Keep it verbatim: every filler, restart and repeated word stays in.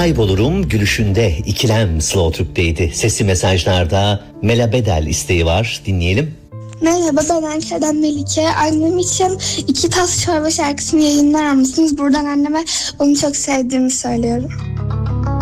Kaybolurum gülüşünde ikilem Slow Türk'teydi. Sesli mesajlarda Mela Bedel isteği var. Dinleyelim. Merhaba, ben Ankara'dan Melike. Annem için iki tas çorba şarkısını yayınlar mısınız? Buradan anneme onu çok sevdiğimi söylüyorum.